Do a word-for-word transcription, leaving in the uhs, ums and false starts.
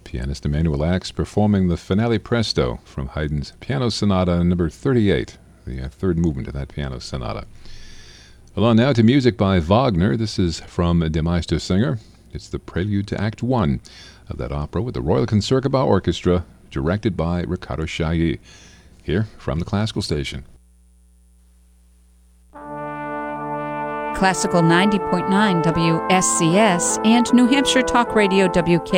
Pianist Emanuel Ax performing the Finale Presto from Haydn's Piano Sonata number thirty-eight, the uh, third movement of that piano sonata. Along now to music by Wagner. This is from Der Meistersinger. It's the prelude to Act One of that opera with the Royal Concertgebouw Orchestra, directed by Riccardo Chailly, here from the Classical Station. Classical ninety point nine W S C S and New Hampshire Talk Radio W K